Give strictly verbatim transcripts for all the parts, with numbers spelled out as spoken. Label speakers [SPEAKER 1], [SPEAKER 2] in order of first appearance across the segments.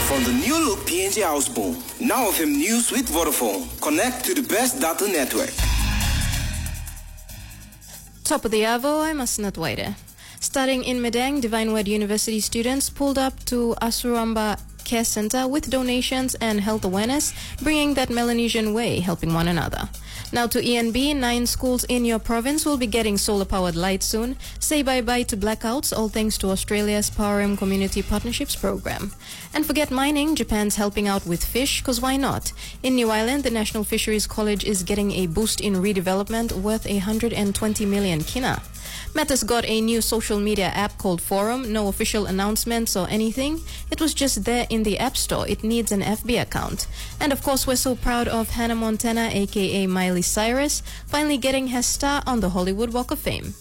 [SPEAKER 1] From the new look P N G Houseboom, Now F M News with Vodafone. Connect to the best data network.
[SPEAKER 2] Top of the hour, I'm Asnat Waide. Starting in Medang, Divine Word University students pulled up to Asuramba Care Center with donations and health awareness, bringing that Melanesian way, helping one another. Now to E N B, nine schools in your province will be getting solar-powered lights soon. Say bye-bye to blackouts, all thanks to Australia's Powerem Community Partnerships program. And forget mining, Japan's helping out with fish, cause why not? In New Ireland, the National Fisheries College is getting a boost in redevelopment worth one hundred twenty million kina. Meta's got a new social media app called Forum. No official announcements or anything. It was just there in the App Store. It needs an F B account. And of course, we're so proud of Hannah Montana, aka Miley Cyrus, finally getting her star on the Hollywood Walk of Fame.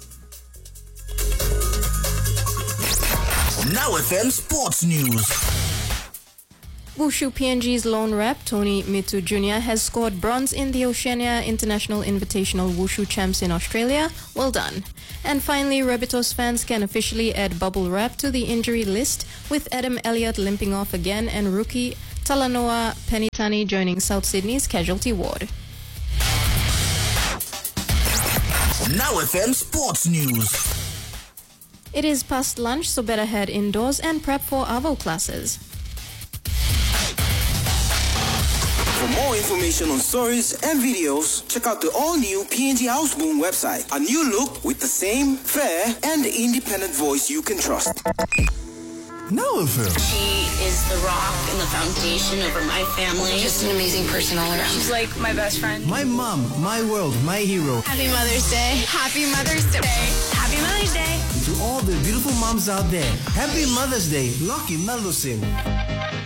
[SPEAKER 3] Now F M Sports News.
[SPEAKER 2] Wushu P N G's lone rep, Tony Mitu Junior, has scored bronze in the Oceania International Invitational Wushu Champs in Australia. Well done. And finally, Rabbitohs fans can officially add bubble wrap to the injury list, with Adam Elliott limping off again and rookie Talanoa Penitani joining South Sydney's casualty ward.
[SPEAKER 3] Now F M Sports News.
[SPEAKER 2] It is past lunch, so better head indoors and prep for ARVO classes.
[SPEAKER 1] For more information on stories and videos, check out the all-new P N G Houseboom website. A new look with the same fair and independent voice you can trust.
[SPEAKER 3] Now F M.
[SPEAKER 4] She is the rock and the foundation over my family.
[SPEAKER 5] Just an amazing person all around.
[SPEAKER 4] She's like my best friend.
[SPEAKER 6] My mom, my world, my hero.
[SPEAKER 5] Happy Mother's Day. Happy Mother's Day. Happy Mother's Day.
[SPEAKER 6] To all the beautiful moms out there, Happy Mother's Day. Lucky Malusim.